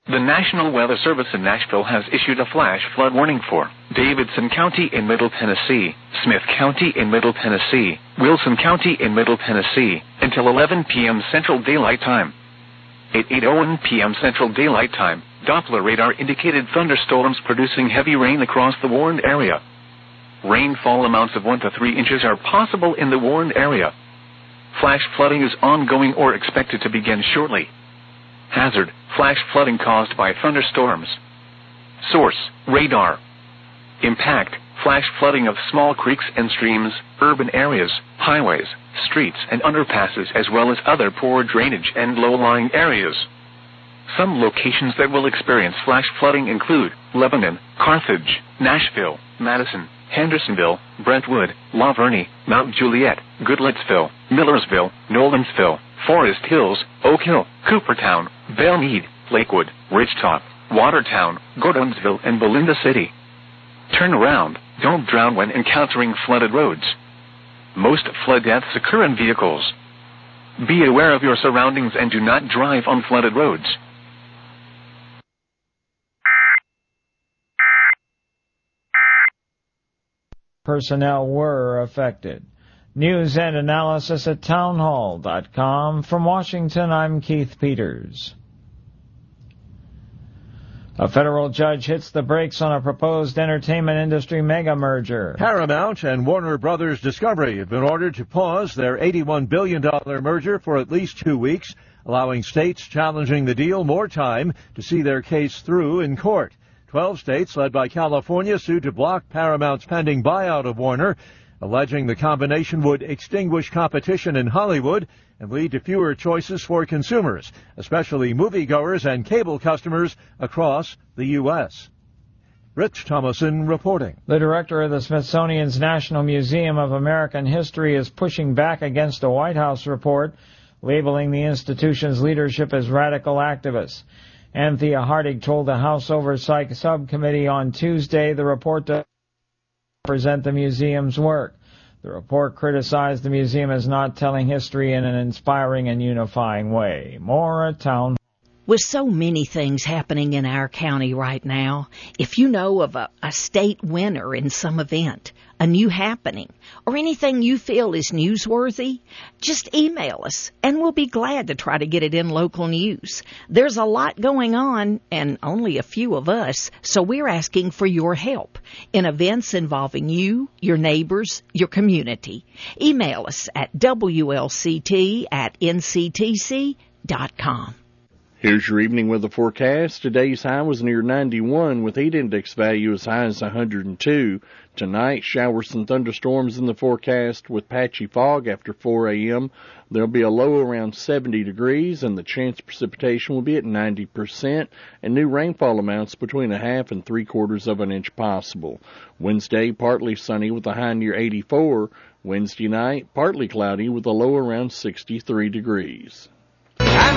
The National Weather Service in Nashville has issued a flash flood warning for Davidson County in Middle Tennessee, Smith County in Middle Tennessee, Wilson County in Middle Tennessee, until 11 p.m. Central Daylight Time. At 8:01 p.m. Central Daylight Time, Doppler radar indicated thunderstorms producing heavy rain across the warned area. Rainfall amounts of 1 to 3 inches are possible in the warned area. Flash flooding is ongoing or expected to begin shortly. Hazard: flash flooding caused by thunderstorms. Source: radar. Impact: flash flooding of small creeks and streams, urban areas, highways, streets and underpasses, as well as other poor drainage and low-lying areas. Some locations that will experience flash flooding include Lebanon, Carthage, Nashville, Madison, Hendersonville, Brentwood, La Vernie, Mount Juliet, Goodlettsville, Millersville, Nolensville, Forest Hills, Oak Hill, Coopertown, Belle Meade, Lakewood, Ridgetop, Watertown, Gordonsville, and Belinda City. Turn around. Don't drown when encountering flooded roads. Most flood deaths occur in vehicles. Be aware of your surroundings and do not drive on flooded roads. Personnel were affected. News and analysis at townhall.com. From Washington, I'm Keith Peters. A federal judge hits the brakes on a proposed entertainment industry mega-merger. Paramount and Warner Brothers Discovery have been ordered to pause their $81 billion merger for at least 2 weeks, allowing states challenging the deal more time to see their case through in court. 12 states, led by California, sued to block Paramount's pending buyout of Warner, alleging the combination would extinguish competition in Hollywood and lead to fewer choices for consumers, especially moviegoers and cable customers across the U.S. Rich Thomason reporting. The director of the Smithsonian's National Museum of American History is pushing back against a White House report labeling the institution's leadership as radical activists. Anthea Hardig told the House Oversight Subcommittee on Tuesday the report does not represent the museum's work. The report criticized the museum as not telling history in an inspiring and unifying way. More at Town. With so many things happening in our county right now, if you know of a state winner in some event, a new happening, or anything you feel is newsworthy, just email us, and we'll be glad to try to get it in local news. There's a lot going on, and only a few of us, so we're asking for your help in events involving you, your neighbors, your community. Email us at wlct@nctc.com. Here's your evening weather forecast. Today's high was near 91 with heat index value as high as 102. Tonight, showers and thunderstorms in the forecast with patchy fog after 4 a.m. There'll be a low around 70 degrees and the chance of precipitation will be at 90% and new rainfall amounts between 1/2 and 3/4 of an inch possible. Wednesday, partly sunny with a high near 84. Wednesday night, partly cloudy with a low around 63 degrees.